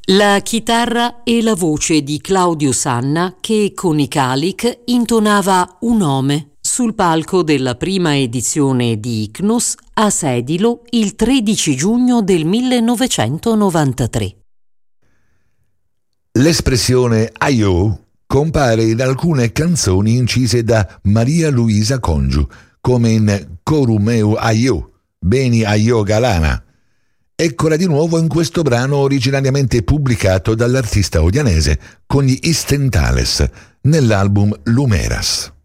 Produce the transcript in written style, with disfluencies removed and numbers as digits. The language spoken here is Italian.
La chitarra e la voce di Claudio Sanna che con i Calic intonava Un nome sul palco della prima edizione di ICNUS a Sedilo il 13 giugno del 1993. L'espressione "aiò" compare in alcune canzoni incise da Maria Luisa Congiu, come in Corumeu aiò, Beni aiò galana. Eccola di nuovo in questo brano originariamente pubblicato dall'artista odianese con gli Istentales nell'album Lumeras.